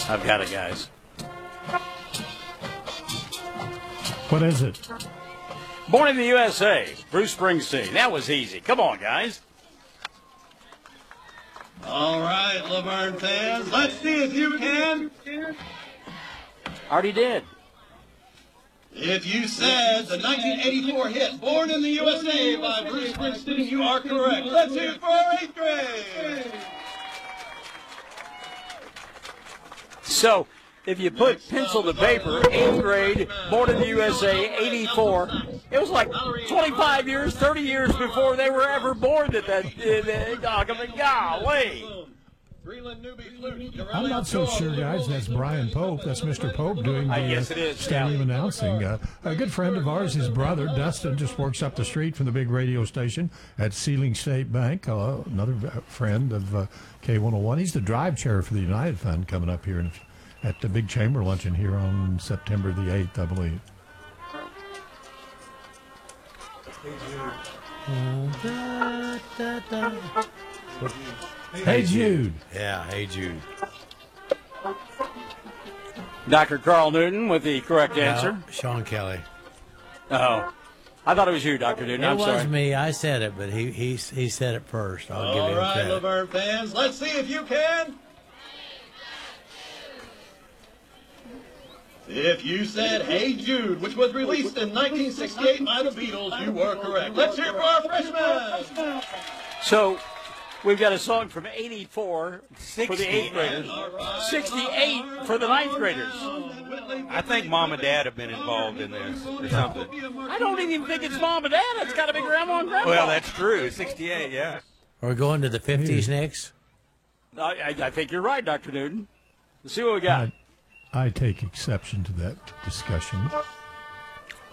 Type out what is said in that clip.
I've got it, guys. What is it? Born in the USA, Bruce Springsteen. That was easy. Come on, guys. All right, Laverne fans, let's see if you can. Already did. If you said the 1984 hit Born in the USA by Bruce Springsteen, you are correct. Let's hear it for our 8th grade. So, if you put pencil to paper, 8th grade, Born in the USA, 84, it was like 25 years, 30 years before they were ever born at that. Golly. I'm not so sure, guys. That's Brian Pope. That's Mr. Pope doing Yes, the it is. stadium announcing. A good friend of ours, his brother, Dustin, just works up the street from the big radio station at Sealing State Bank. Another friend of K101. He's the drive chair for the United Fund coming up here at the big chamber luncheon here on September the 8th, I believe. Hey, Jude. Yeah, Hey Jude. Dr. Carl Newton with the correct answer. No, Sean Kelly. Oh, I thought it was you, Dr. Newton. I'm It was sorry. me. I said it, but he said it first. I'll give All him right, credit. Laverne fans, let's see if you can. If you said Hey Jude, which was released in 1968 by the Beatles, you were correct. Let's hear it for our freshmen. So, we've got a song from 84 for the 8th graders, 68 for the 9th graders. I think Mom and Dad have been involved in this or something. I don't even think it's Mom and Dad. It's got to be Grandma and Grandpa. Well, that's true. 68, yeah. Are we going to the 50s next? I think you're right, Dr. Newton. Let's see what we got. I take exception to that discussion.